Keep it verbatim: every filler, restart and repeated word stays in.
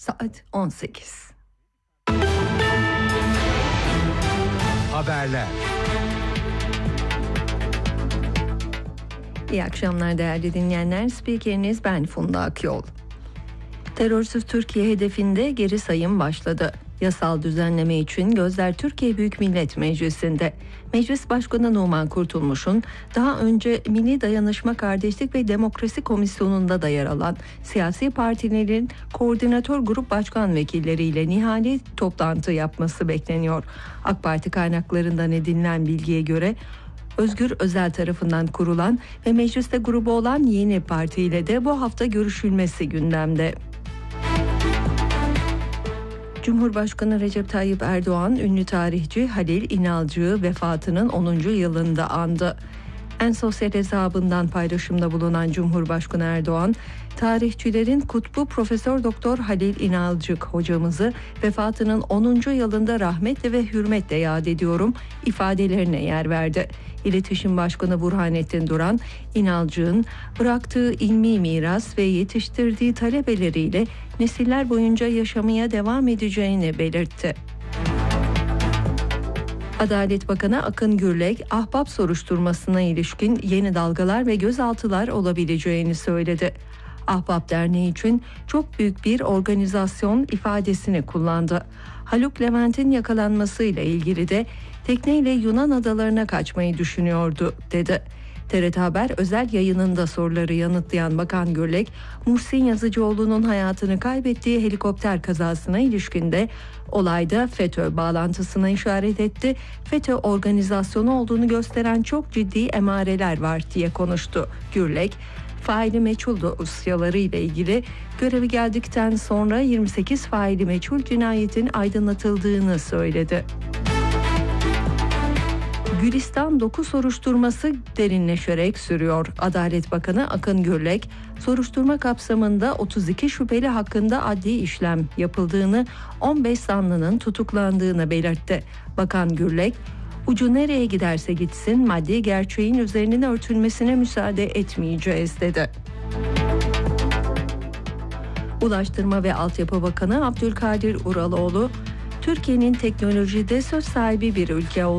Saat on sekiz. Haberler. İyi akşamlar değerli dinleyenler. Spikeriniz ben Funda Akyol. Terörsüz Türkiye hedefinde geri sayım başladı. Yasal düzenleme için gözler Türkiye Büyük Millet Meclisi'nde. Meclis Başkanı Numan Kurtulmuş'un daha önce Milli Dayanışma, Kardeşlik ve Demokrasi Komisyonu'nda da yer alan siyasi partilerin koordinatör grup başkan vekilleriyle nihai toplantı yapması bekleniyor. AK Parti kaynaklarından edinilen bilgiye göre Özgür Özel tarafından kurulan ve mecliste grubu olan Yeni Parti ile de bu hafta görüşülmesi gündemde. Cumhurbaşkanı Recep Tayyip Erdoğan, ünlü tarihçi Halil İnalcık'ı vefatının onuncu yılında andı. En sosyal hesabından paylaşımda bulunan Cumhurbaşkanı Erdoğan, tarihçilerin kutbu Profesör Doktor Halil İnalcık hocamızı vefatının onuncu yılında rahmetle ve hürmetle yad ediyorum ifadelerine yer verdi. İletişim Başkanı Burhanettin Duran, İnalcık'ın bıraktığı ilmi miras ve yetiştirdiği talebeleriyle nesiller boyunca yaşamaya devam edeceğini belirtti. Adalet Bakanı Akın Gürlek, Ahbap soruşturmasına ilişkin yeni dalgalar ve gözaltılar olabileceğini söyledi. Ahbap Derneği için çok büyük bir organizasyon ifadesini kullandı. Haluk Levent'in yakalanmasıyla ilgili de tekneyle Yunan adalarına kaçmayı düşünüyordu dedi. T R T Haber özel yayınında soruları yanıtlayan Bakan Gürlek, Muhsin Yazıcıoğlu'nun hayatını kaybettiği helikopter kazasına ilişkin de olayda FETÖ bağlantısına işaret etti. FETÖ organizasyonu olduğunu gösteren çok ciddi emareler var diye konuştu. Gürlek, faili meçhul dosyaları ile ilgili görevi geldikten sonra yirmi sekiz faili meçhul cinayetin aydınlatıldığını söyledi. Gülistan doku soruşturması derinleşerek sürüyor. Adalet Bakanı Akın Gürlek, soruşturma kapsamında otuz iki şüpheli hakkında adli işlem yapıldığını, on beş zanlının tutuklandığını belirtti. Bakan Gürlek, ucu nereye giderse gitsin maddi gerçeğin üzerine örtülmesine müsaade etmeyeceğiz dedi. Ulaştırma ve Altyapı Bakanı Abdülkadir Uraloğlu, Türkiye'nin teknolojide söz sahibi bir ülke olduğunu